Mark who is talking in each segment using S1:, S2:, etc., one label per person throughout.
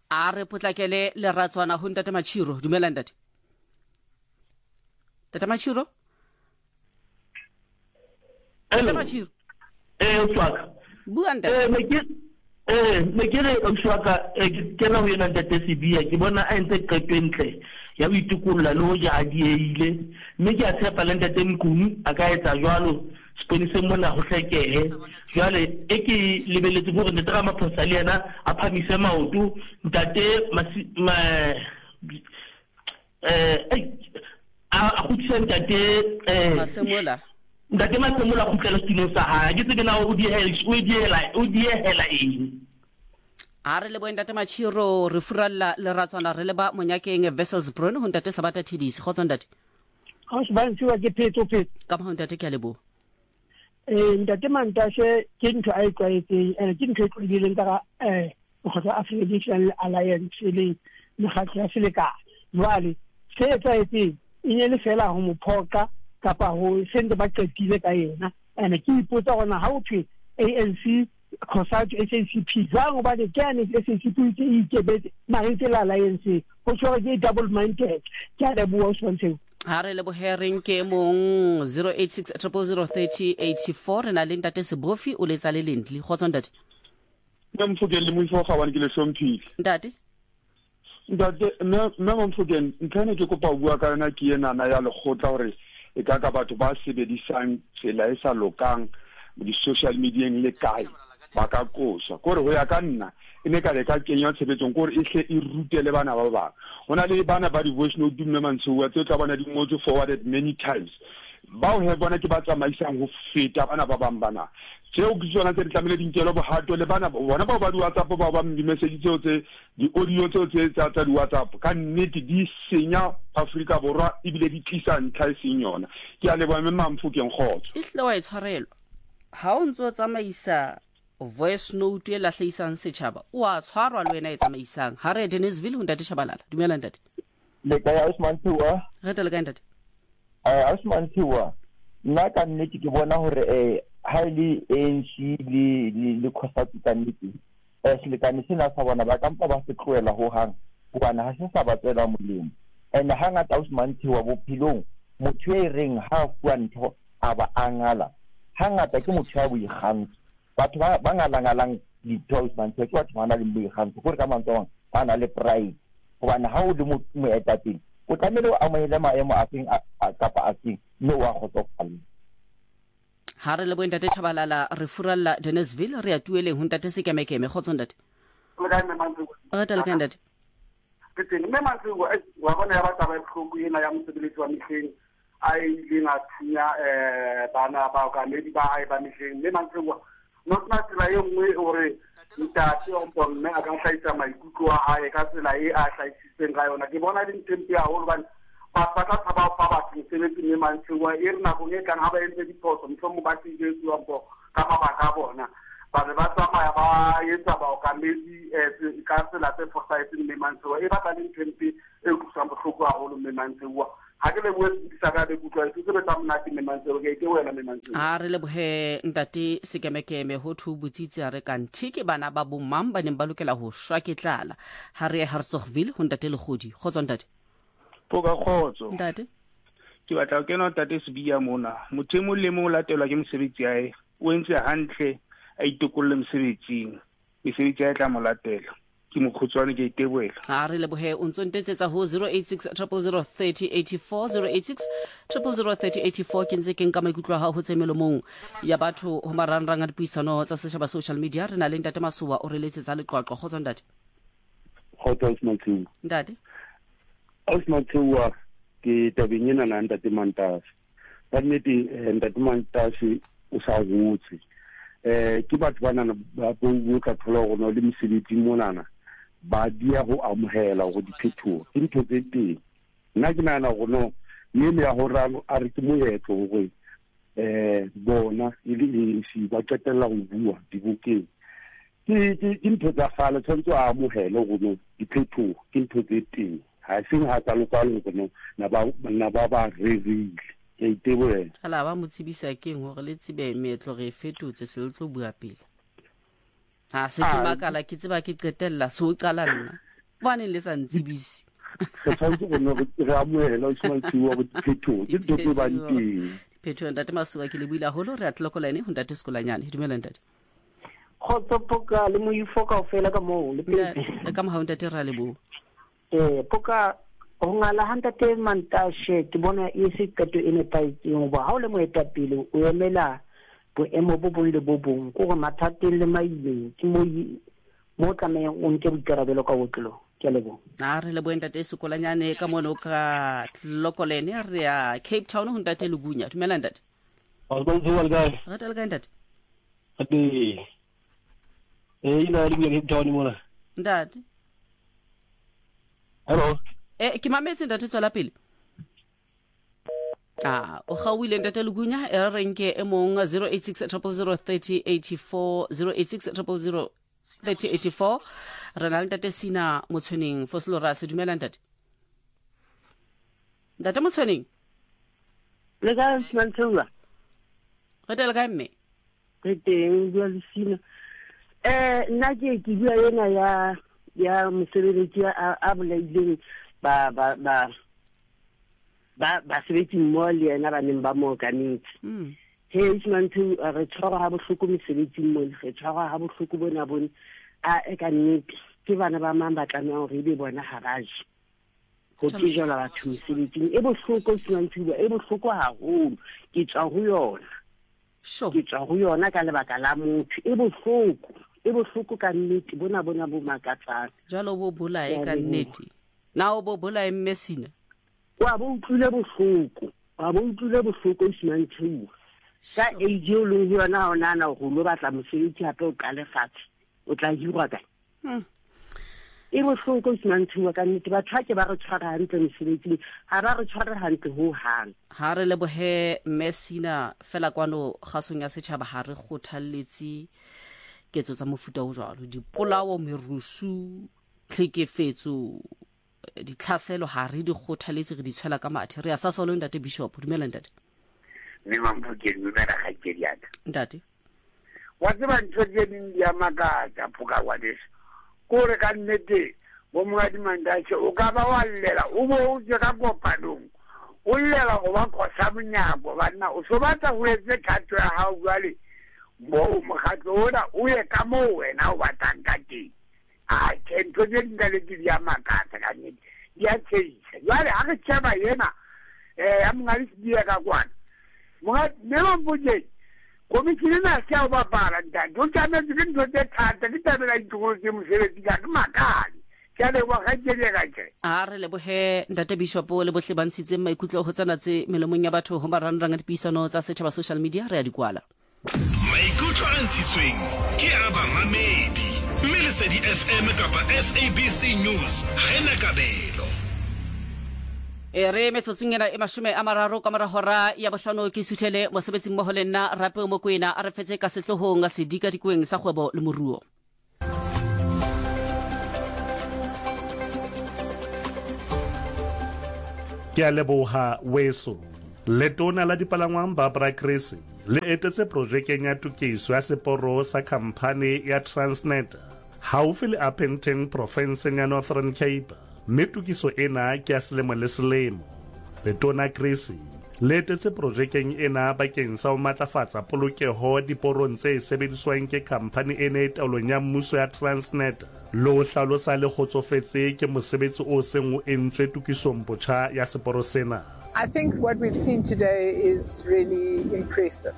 S1: a re potlakele leratswana ho ntate Machiro. Dumela ntate. Tata Machiro? Tata Machiro?
S2: Ushwaka.
S1: Bua ntate.
S2: Me ke re Ushwaka ke na ho yena ntate Sibia ke bona a ntse qetwentle ya boitukulla le ho ja dieile mme ke a tshepa le ntate Mkunu a ka etsa jwalo seponiseng mona ho hlekehe jwale e ke lebeletse hore ntate Ramaphosa le yena a phamise maoto ntate a khutse ntate
S1: Masemola.
S2: Ntate Masemola go tlela stilo sa ha ke tsebe na o diehela eng
S1: A re le bo ntate Machiro re furalla leratswana re le ba Monyakeng Wesselsbron ho ntate Sabata Thedisi go tsontate.
S3: Ha se ba ntwa ke phetho
S1: ka mo ntate ke a lebo.
S3: Ntate Mantashe ke ntho a itswaetseng ke ntho e tlileng ka go African National Alliance le mokgatlo ya seleka jwale se etswaetseng e le fela ho mophoka kapa ho sente ba qetile ka yena ke ipotsa gona ha o thwe ANC COSATU SACP jwang ba de kene SACP ke ikebetse mahetse la alliance go tswa ke double minded ke a leboa sponsor
S1: ha re le bo hereng ke mong 086 0030 84 re na le ntate Sebofi o letsa le lentli go tswa ntate
S4: Mfukeni moifo ga bana ke le hlomphile
S1: ntate
S4: nna Mfukeni ntlhane ke kopa bua ka yona ke ena na ya lekgotla hore e ka batho ba sebedisang tsela e sa lokang di social media le kae ba ka kosa gore ho ya ka nna ene ka le ka kenya tshebetsong gore e hle e rutele bana ba ba hona le bana ba di voice note dumme mantshwa tse tla bana di ngotse forwarded many times ba o he bona ke ba tsamaisang ho feta bana ba bang bana tseo ke tsona tse di tlamele dinkelo bohato le bana bona ba di WhatsApp ba di message tseo tse di audio tseo tse tsa di WhatsApp ka nnete di senya Afrika borwa ibile di tlisa ntlha e seng yona ke a leboha mme Mfukeng khotso
S1: ihle wa itshwarelwa ha o ntso tsamaisa voice note e lahleisang setjhaba o a tshwarwa le wena e tsamaisang ha re Dennisville ho ntate Shabalala dumela ntate
S5: le ka ya Usman Thiwa
S1: re tla le ka ntate
S5: Usman Thiwa nna ka nnete ke bona hore highly ANC le COSATU ka nnete selekane sena sa bona ba kampa ba se tloela ho hang hobane ha se sa ba tsela molemo ene ha ngata Usman Thiwa bophelong motho e reng ha bua ntho aba angala ha ngata ke motho ya boikgantsho batho ba ngalangalang ditho Usman Thiwa ke batho ba na le boikgantsho gore ka mantswe ba na le pride hobane ha o le moetapele o tlamehile o amohele maemo a feng kapa a feng mme o a kgotsofala
S1: ha re le bo ntate Shabalala re furalla Dennisville re ya tueleng ho ntate Sekemekeme go tsontate
S6: le ka nna mantsi
S1: re tla le ka ntate
S6: ke teng mme mantsi wa bona ya batla ba tlhoku ena ya mosebetsi wa mehleng a ile na thunya bana ba ka le ba ai ba mehleng mme mantsi wa not na tsela e nngwe hore ntate o mponna a ka hlaisa maikutlo a hae ka tsela e a hlaisitseng ka yona ke bona di ntempe haholo bana ba ka tsaba ba sebetsi mme mantsi wa e re nako e tlang ha ba entse diphoso mfo ba tshejetswe wa mpo ka mabaka a bona ba ba tsamaya ba etsa ba o kamedi ka tsela tse fosahetseng mme mantsi wa e ba ka le ntempe e utlwisang bohloko haholo mme mantsi wa ha ke le bua se ka de kutlwa se be tsa mona ke mme mantsi wa ke wena mme mantsi
S1: a re le bohe ntate Sekemekeme ho thu butsitse a re ka nthike bana ba bomang ba neng ba lokela ho shwa ke tlala ha re Herzogsville ho ntate Legodi go tswa ntate
S4: poka khotso
S1: ntate
S4: ke batla ke no tate Sibia mona motho mo le mo latelwa ke mosebetsi yae o entse hantle a itokolle mosebetsing mosebetsi ya tla mo latela ke mokhutswane ke itebela
S1: ha re le bohe o ntso ntetsetsa ho 086 0030 84 086 0030 84 ke ntse ke nka maikutlo ha ho tsemelo mong ya batho ho marangrang a dipuisano tsa setjhaba social media re na le ntate Masuwa o re letsetsa leqwaqwa go tswa ntate
S7: khotso Ismail
S1: ntate
S7: Osmathuwa ke tabenyena na ntate Mantasi ba nnete ntate Mantasi o sa botse ke batho bana ba bo ka thola go no le mosebetsi monana ba dia go amohela go diphetho ke ntho tse teng nna ke nana go no le ya go ralo a re ke moetlo go bona ile e ba qetella go bua dibukeng ke ntho tsa fala tshwanetse a amohela go no diphetho ke ntho tse teng ha seng ha tsalokalo go no na ba rerile ke itebela
S1: ala ba motsibisa keng hore le tsebe meetlo re fetotse se le tlo bua pele ha se ke makala ke tseba ke qetella so qala nna ba neng le sa ntsebise
S7: re tshwanetse go nna re amoela Osmantiwa go diphethogo ke ntho tse bang teng
S1: phethogo ntate Masuba ke le buile haholo re a tlokolane ho ntate Sekolanyane dumela ntate
S3: Poka le moifo kaofela ka moo le pele
S1: ka mohau ntate ra le bo
S3: Poka o ngala Ntate Mantashe ke bona e se kato e nepaetseng ba ha o le moetapele o emela boemo bo bong le bo bong go go mathateng le maileng ke mo tlameya o nke boikarabelo ka botlolo ke lebo
S1: re le bo ntate Sekolanyane ka mono ka tlokolene re ya Cape Town ho ntate Lugunya dumela ntate
S8: Osmantiwa guys
S1: ga tla ka ntate
S8: ati ina le Cape Town mona
S1: ntate
S8: hello
S1: ke mametse ntate tswela pele o gauile ntate Lugunya e re nke e mong 086 000 3084 086 000 3084 re na le ntate Sina Motshweneng Foslora se dumela ntate Motshweneng
S3: le ga Mantashe
S1: re tele ka mme
S3: ke teng bua le Sina nna ke bua ena ya mosebeletsi a bolaileng ba sebetsi mo le ena ba neng ba mo kanetse he Mantashe re tshwara ha bohloko mosebetsing mo re tshwara ha bohloko bona bone e ka nnete ke bana ba mang ba tlameha hore be bona haraji go tijela batho mosebetsing e bohloko Mantashe e bohloko haholo ke tswa ho yona ke tswa ho yona ka lebaka la motho e bohloko ka nnete bona bo makatsana
S1: jalo bo bolae ka nnete na o bo bolae Mmesina
S3: wa bo utlwile bohloko Mantashe ka age o le yona ona na go lo batla mosebetsi hape o ka lefatshe o tla hirwa kae e bohloko Mantashe ka nnete ba tshwake ba re tshwara hantle mosebetsing ha ba re tshware hantle ho hang
S1: ha re lebohe Mmesina fela kwano gasong ya setšhaba ha re kgothalletsi ketso tsa mofuta o jwalo dipolao merusu tlhekefetso ditlhaselo ha re di kgothaletse re di tshwela ka mathe re ya sa solo ntate Bishop dumela ntate
S9: mme mampukeng dumela ga ke diaka
S1: ntate
S9: wa tseba ntho tse ding di a makatsa phoka wa deso kore ka nnete bo Mongadi Mantashe o ka ba wa llela o bo o je ka kopanong o llela go ba kosa monyako bana o so batla go etse thato ya hao jwale mo mogatlo ona o ye ka mo wena o batlang ka teng ke ntho tse ding ka le di a makatsa ka nnete di a tshehisa jwale ha re tshaba yena ya Mongadi Sidia ka kwana Mongadi Mboje komishini na sia o bapala ntante o tlametse ke ntho tse thata ke tabela ditokolo tse mosebetsi ka ke makane ke a leboga ga ke le ka tse
S1: re lebohe ntate Bishop le bohle ba ntshitseng maikutlo ho tsana tse melomong ya batho ho marangrang a dipuisano tsa setjhaba social media re a dikwala
S10: maikutlo a ntshitsweng ke a bamamedi mme Lesedi FM kapa SABC News ha ena kabelo
S1: re metsotsing ena e 30 ka mora hora ya bohlano ke suthele mosebetsi mmoho le nna Rape Mokoena a re fetse ka sehlohong a sedika dikweng sa kgwebo le moruo
S11: ke a leboha weso letona la dipalangwang Barbara Kresi le etetse projekeng ya tokiso ya seporo sa khamphane ya Transnet haufi le Upington provinseng ya Northern Cape mme tokiso ena ke ya selemo le selemo letona Kresi le etetse projekeng ena bakeng sa ho matlafatsa polokeho diporong tse sebediswang ke khamphane ena e taolong ya mmuso ya Transnet lo hlalosa le kgotsofetse ke mosebetsi o seng o entswe tukisong botjha ya seporo sena.
S12: I think what we've seen today is really impressive.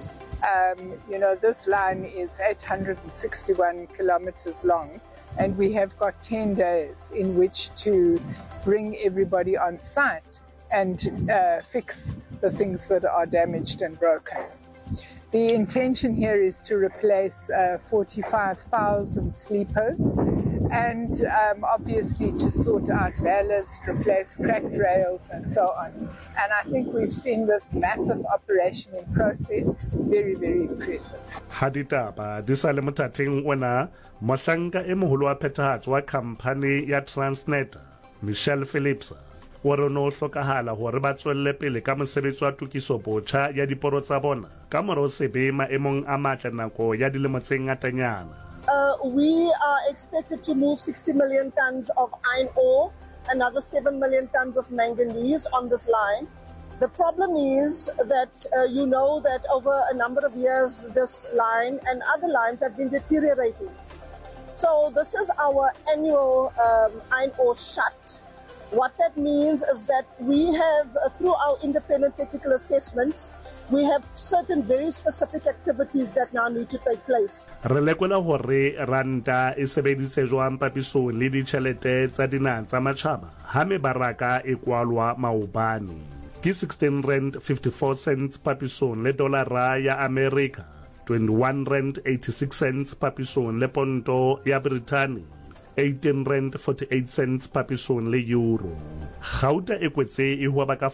S12: This line is 861 kilometers long, and we have got 10 days in which to bring everybody on site and fix the things that are damaged and broken. The intention here is to replace 45,000 sleepers and obviously to sort out ballast, replace cracked rails and so on. And I think we've seen this massive operation in process, very, very impressive.
S11: Haditaba di sa le mothating ona mohlanka e moholo wa phethahatso wa khamphane ya Transnet Michelle Phillips o re no hlokahala hore ba tswelle pele ka mosebetsi wa tokiso botjha ya diporo tsa bona ka mora ho sebe maemong a matle nako ya dilemo tse ngatanyana
S13: we are expected to move 60 million tons of iron ore, another 7 million tons of manganese on this line. The problem is that you know that over a number of years, this line and other lines have been deteriorating. So this is our annual iron ore shut. What that means is that we have, through our independent technical assessments, we have certain very specific activities that now need to take place.
S11: Re lekola hore ranta e sebeditse jwang papisong le ditjhelete tsa dinaha tsa matjhaba ha mebaraka e kwalwa maobane. Ke 16 rand 54 cents papisong le dolara ya America, 21 rand 86 cents papisong le ponto ya Britain, 18 rand 48 cents papisong le euro. Gauta e kwetse e hwa ka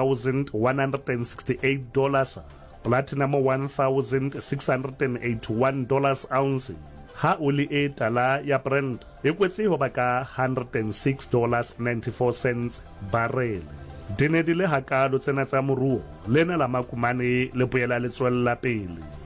S11: $4,168, platinum $1,681 ounce. Ha oli e tala ya Brent e kwetse hwa ka $106.94 barrel. Dine di le hakalo tsena tsa moruo lena la makumane le boela le tswella pele.